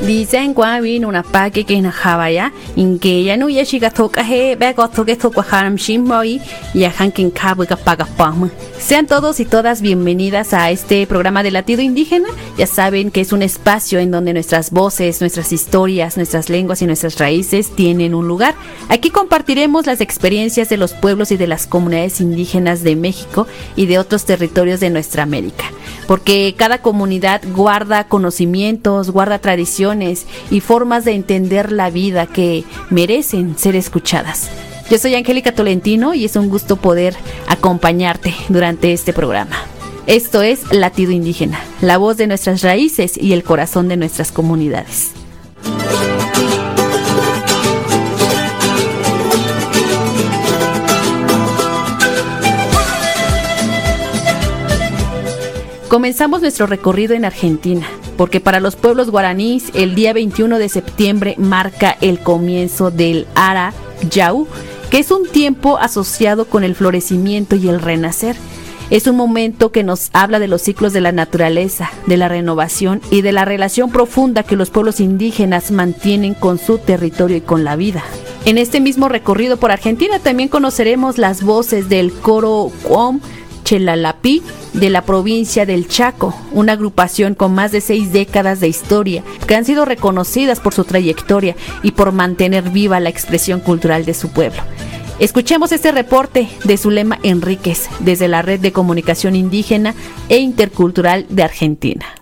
Dicen guavin una paque que na habaya, in que ya no ya chica toca he, bego toque toca haram shimoi, y a hankin cabo paga pam. Sean todos y todas bienvenidas a este programa de Latido Indígena. Ya saben que es un espacio en donde nuestras voces, nuestras historias, nuestras lenguas y nuestras raíces tienen un lugar. Aquí compartiremos las experiencias de los pueblos y de las comunidades indígenas de México y de otros territorios de nuestra América. Porque cada comunidad guarda conocimientos, guarda tradiciones y formas de entender la vida que merecen ser escuchadas. Yo soy Angélica Tolentino y es un gusto poder acompañarte durante este programa. Esto es Latido Indígena, la voz de nuestras raíces y el corazón de nuestras comunidades. Comenzamos nuestro recorrido en Argentina, porque para los pueblos guaraníes el día 21 de septiembre marca el comienzo del Ara Yau, que es un tiempo asociado con el florecimiento y el renacer. Es un momento que nos habla de los ciclos de la naturaleza, de la renovación y de la relación profunda que los pueblos indígenas mantienen con su territorio y con la vida. En este mismo recorrido por Argentina también conoceremos las voces del coro Cuom Chelalapí de la provincia del Chaco, una agrupación con más de 6 décadas de historia, que han sido reconocidas por su trayectoria y por mantener viva la expresión cultural de su pueblo. Escuchemos este reporte de Zulema Enríquez desde la Red de Comunicación Indígena e Intercultural de Argentina.